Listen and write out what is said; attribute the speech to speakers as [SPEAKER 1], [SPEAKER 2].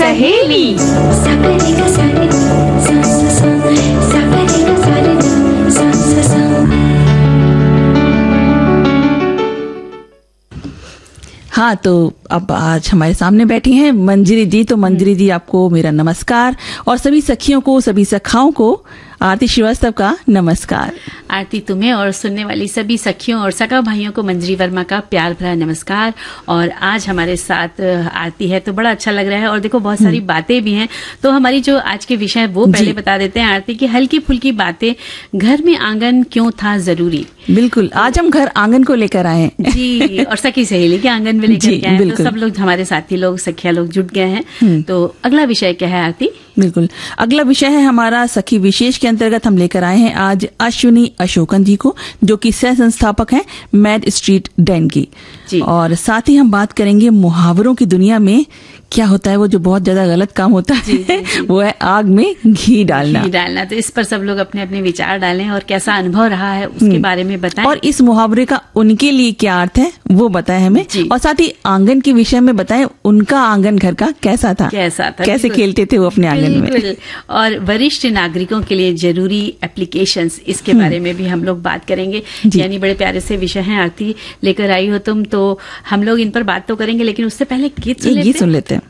[SPEAKER 1] सहेली।
[SPEAKER 2] हाँ, तो अब आज हमारे सामने बैठी हैं मंजरी जी। तो मंजरी जी, आपको मेरा नमस्कार और सभी सखियों को, सभी सखाओं को आरती श्रीवास्तव का नमस्कार।
[SPEAKER 1] आरती तुम्हें और सुनने वाली सभी सखियों और सखा भाइयों को मंजरी वर्मा का प्यार भरा नमस्कार। और आज हमारे साथ आरती है तो बड़ा अच्छा लग रहा है। और देखो बहुत सारी बातें भी हैं, तो हमारी जो आज के विषय वो पहले बता देते हैं आरती की। हल्की फुल्की बातें, घर में आंगन क्यों था जरूरी।
[SPEAKER 2] बिल्कुल, आज हम घर आंगन को लेकर आए हैं
[SPEAKER 1] जी, और सखी सहेली के आंगन में लेकर के आए हैं। तो सब लोग, हमारे साथी लोग, सखिया लोग जुट गए हैं। तो अगला विषय क्या है आरती?
[SPEAKER 2] बिल्कुल, अगला विषय है हमारा सखी विशेष के अंतर्गत हम लेकर आए हैं आज अश्विनी अशोकन जी को, जो कि सह संस्थापक हैं मैड स्ट्रीट डेन की। और साथ ही हम बात करेंगे मुहावरों की दुनिया में क्या होता है वो जो बहुत ज्यादा गलत काम होता है। वो है आग में घी डालना।
[SPEAKER 1] तो इस पर सब लोग अपने अपने विचार डालें और कैसा अनुभव रहा है उसके बारे में बताएं।
[SPEAKER 2] और इस मुहावरे का उनके लिए क्या अर्थ है वो बताएं हमें। और साथ ही आंगन के विषय में बताएं, उनका आंगन घर का कैसा था, कैसे खेलते थे वो अपने आंगन में।
[SPEAKER 1] और वरिष्ठ नागरिकों के लिए जरूरी एप्लीकेशंस, इसके बारे में भी हम लोग बात करेंगे। यानी बड़े प्यारे से विषय हैं आरती लेकर आई हो तुम, तो हम लोग इन पर बात तो करेंगे, लेकिन उससे पहले गीत सुन लेते हैं।